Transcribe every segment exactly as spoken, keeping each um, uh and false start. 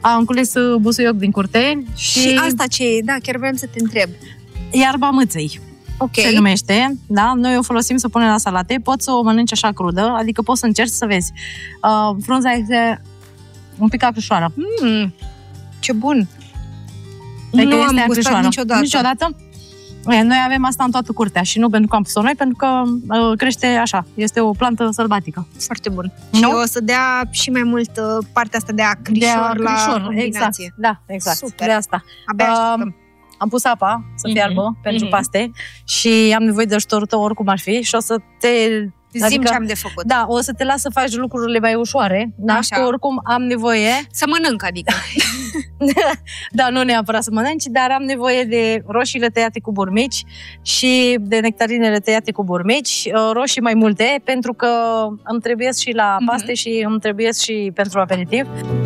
Am cules busuioc din curte. Și, și asta ce e? Da, chiar vreau să te întreb. Iarba mâței. Okay. Se numește, da? Noi o folosim să punem la salate, poți să o mănânci așa crudă, adică poți să încerci să vezi. Uh, frunza este un pic acrișoară. Mm, ce bun! Adică nu este am gustat niciodată. Niciodată? Noi avem asta în toată curtea și nu pentru că am pus-o noi, pentru că uh, crește așa. Este o plantă sălbatică. Foarte bun. No? Și o să dea și mai mult uh, partea asta de acrișor, de acrișor la combinație. Exact. Da, exact. Super. De asta. Abia așteptăm. Uh, Am pus apa să Mm-hmm. fiarbă pentru Mm-hmm. paste și am nevoie de ajutorul tău oricum ar fi și o să te... Zim adică, ce am de făcut. Da, o să te las să faci lucrurile mai ușoare, da? Așa. Că oricum am nevoie... Să mănânc, adică. Da, nu neapărat să mănânci, dar am nevoie de roșiile tăiate cu burmici și de nectarinele tăiate cu burmici, roșii mai multe, pentru că îmi trebuie și la paste mm-hmm. și îmi trebuie și pentru aperitiv.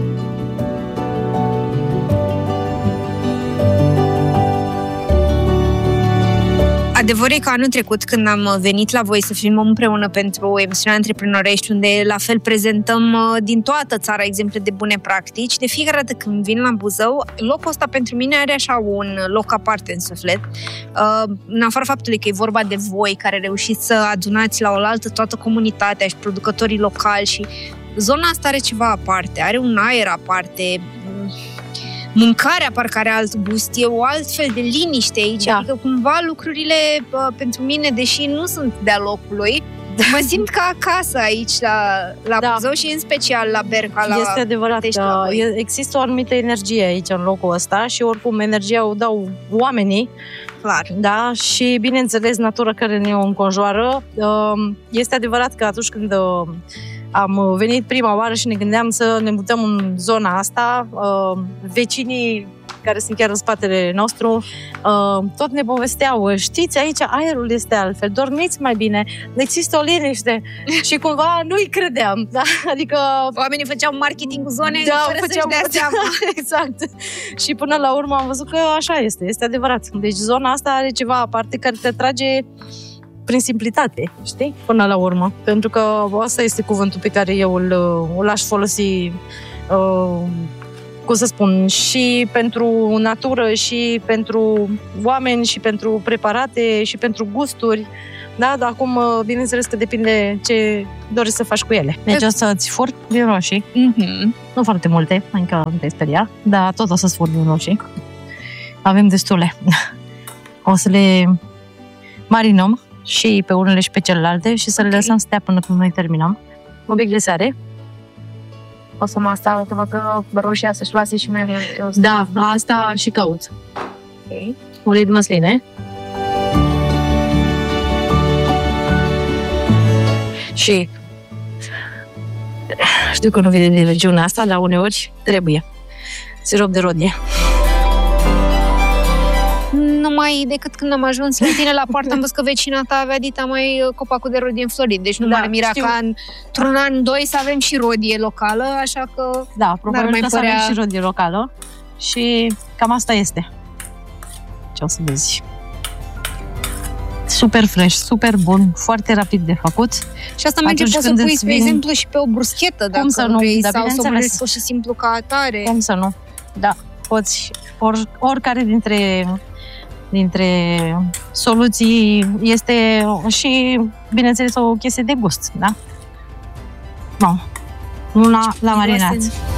Adevărul e că anul trecut, când am venit la voi să filmăm împreună pentru emisiunea Antreprenorești, unde la fel prezentăm din toată țara exemple de bune practici, de fiecare dată când vin la Buzău, locul ăsta pentru mine are așa un loc aparte în suflet. În afară faptului că e vorba de voi care reușiți să adunați la oaltă toată comunitatea și producătorii locali și zona asta are ceva aparte, are un aer aparte. Mâncarea parcă are alt gust, e o altfel de liniște aici, da. Adică cumva lucrurile bă, pentru mine, deși nu sunt de-a locului, mă simt ca acasă aici la, la da. Buzău și în special la Berca, la Este adevărat că există o anumită energie aici în locul ăsta și oricum energia o dau oamenii. Clar. Da, și bineînțeles natura care ne înconjoară. Este adevărat că atunci când am venit prima oară și ne gândeam să ne mutăm în zona asta, vecinii care sunt chiar în spatele nostru, tot ne povesteau, știți, aici aerul este altfel, dormiți mai bine, există o liniște și cumva nu-i credeam, da? Adică... Oamenii făceau marketing zonei da, fără făceau, să-și dea seama. Exact. Și până la urmă am văzut că așa este, este adevărat. Deci zona asta are ceva aparte care te trage prin simplitate, știi? Până la urmă. Pentru că asta este cuvântul pe care eu îl, îl aș folosi, uh, cum să spun, și pentru natură, și pentru oameni, și pentru preparate, și pentru gusturi. Da? Dar acum, bineînțeles că depinde ce dorești să faci cu ele. Deci o să-ți fur din roșii. Mm-hmm. Nu foarte multe, încă nu te speria, dar tot o să-ți fur din roșii. Avem destule. O să le marinăm și pe unele și pe celelalte și să okay. le lăsăm să stea până când noi terminăm. Un pic de sare. O să mă asta, că că roșia să-și lase și mai... Da, asta și caut. Ok. Ulei de măsline. Și știu că nu vine din regiunea asta, dar uneori trebuie. Sirop de rodie. Numai decât când am ajuns la tine la poartă, am văzut că vecina ta avea dita mai copacul de rodie înflorit. Deci nu da, m-ar mira ca într-un an, doi să avem și rodie locală, așa că da, probabil mai că părea... să avem și rodie locală. Și cam asta este. Ce o să vezi. Super fresh, super bun, foarte rapid de făcut. Și asta merge, poți să pui, spre vin... exemplu, și pe o bruschetă, dacă să nu, vrei, da, sau să o mănânci pur și simplu ca atare. Cum să nu? Da, poți, or, oricare dintre, dintre soluții este și, bineînțeles, o chestie de gust, da? Bun. Una la marinat.